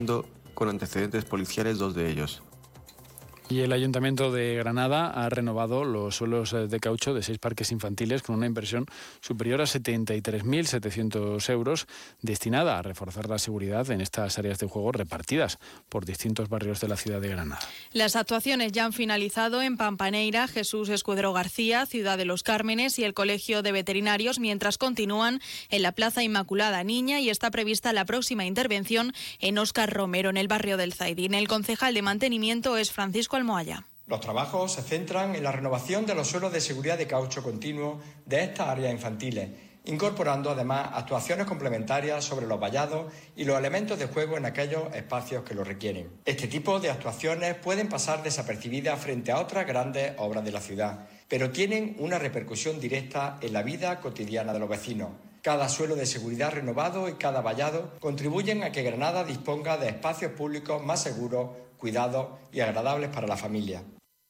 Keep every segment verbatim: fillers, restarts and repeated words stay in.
con antecedentes policiales dos de ellos. Y el Ayuntamiento de Granada ha renovado los suelos de caucho de seis parques infantiles con una inversión superior a setenta y tres mil setecientos euros destinada a reforzar la seguridad en estas áreas de juego repartidas por distintos barrios de la ciudad de Granada. Las actuaciones ya han finalizado en Pampaneira, Jesús Escudero García, Ciudad de los Cármenes y el Colegio de Veterinarios, mientras continúan en la Plaza Inmaculada Niña y está prevista la próxima intervención en Óscar Romero, en el barrio del Zaidín. El concejal de mantenimiento es Francisco Almohaya. Los trabajos se centran en la renovación de los suelos de seguridad de caucho continuo de estas áreas infantiles, incorporando además actuaciones complementarias sobre los vallados y los elementos de juego en aquellos espacios que lo requieren. Este tipo de actuaciones pueden pasar desapercibidas frente a otras grandes obras de la ciudad, pero tienen una repercusión directa en la vida cotidiana de los vecinos. Cada suelo de seguridad renovado y cada vallado contribuyen a que Granada disponga de espacios públicos más seguros, cuidados y agradables para la familia.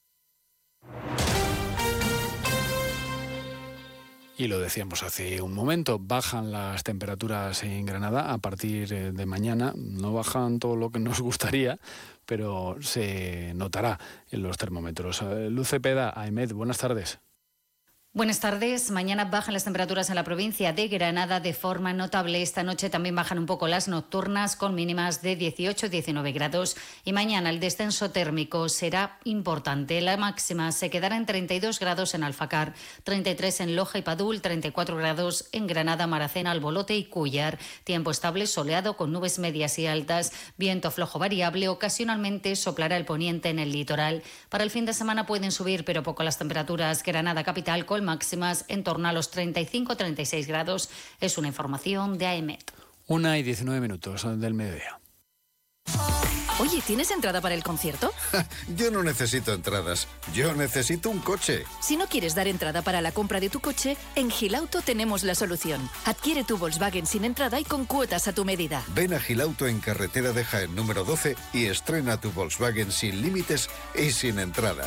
Y lo decíamos hace un momento, bajan las temperaturas en Granada a partir de mañana. No bajan todo lo que nos gustaría, pero se notará en los termómetros. Luz Cepeda, AEMET, buenas tardes. Buenas tardes. Mañana bajan las temperaturas en la provincia de Granada de forma notable. Esta noche también bajan un poco las nocturnas con mínimas de dieciocho a diecinueve grados. Y mañana el descenso térmico será importante. La máxima se quedará en treinta y dos grados en Alfacar, treinta y tres en Loja y Padul, treinta y cuatro grados en Granada, Maracena, Albolote y Cúllar. Tiempo estable, soleado con nubes medias y altas. Viento flojo variable. Ocasionalmente soplará el poniente en el litoral. Para el fin de semana pueden subir, pero poco las temperaturas. Granada capital con máximas en torno a los treinta y cinco a treinta y seis grados. Es una información de AEMET. Una y diecinueve minutos del mediodía. Oye, ¿tienes entrada para el concierto? Yo no necesito entradas, yo necesito un coche. Si no quieres dar entrada para la compra de tu coche, en Gilauto tenemos la solución. Adquiere tu Volkswagen sin entrada y con cuotas a tu medida. Ven a Gilauto en carretera de Jaén número doce y estrena tu Volkswagen sin límites y sin entrada.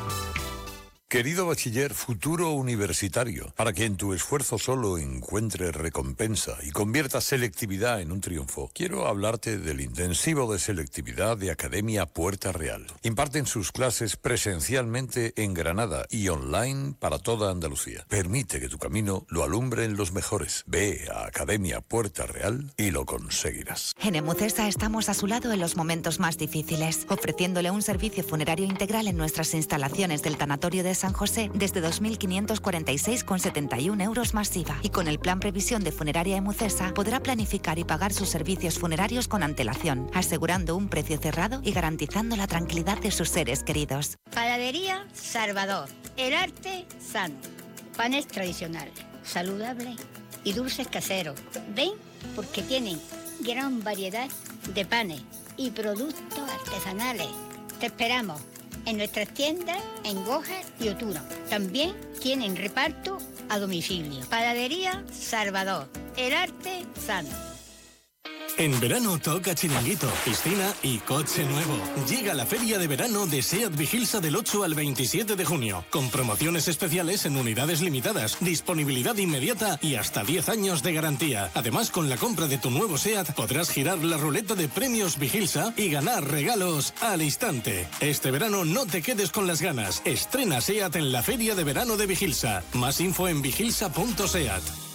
Querido bachiller, futuro universitario, para que en tu esfuerzo solo encuentres recompensa y conviertas selectividad en un triunfo, quiero hablarte del intensivo de selectividad de Academia Puerta Real. Imparten sus clases presencialmente en Granada y online para toda Andalucía. Permite que tu camino lo alumbren los mejores. Ve a Academia Puerta Real y lo conseguirás. En Emucesa estamos a su lado en los momentos más difíciles, ofreciéndole un servicio funerario integral en nuestras instalaciones del Tanatorio de San José desde dos mil quinientos cuarenta y seis con setenta y un euros más I V A. Y con el plan Previsión de Funeraria Emucesa podrá planificar y pagar sus servicios funerarios con antelación, asegurando un precio cerrado y garantizando la tranquilidad de sus seres queridos. Panadería Salvador. El arte sano. Panes tradicionales, saludables y dulces caseros. Ven porque tienen gran variedad de panes y productos artesanales. Te esperamos en nuestras tiendas en Goja y Oturo. También tienen reparto a domicilio. Panadería Salvador. El arte sano. En verano toca chiringuito, piscina y coche nuevo. Llega la feria de verano de SEAT Vigilsa del ocho al veintisiete de junio, con promociones especiales en unidades limitadas, disponibilidad inmediata y hasta diez años de garantía. Además, con la compra de tu nuevo SEAT podrás girar la ruleta de premios Vigilsa y ganar regalos al instante. Este verano no te quedes con las ganas. Estrena SEAT en la feria de verano de Vigilsa. Más info en vigilsa punto seat.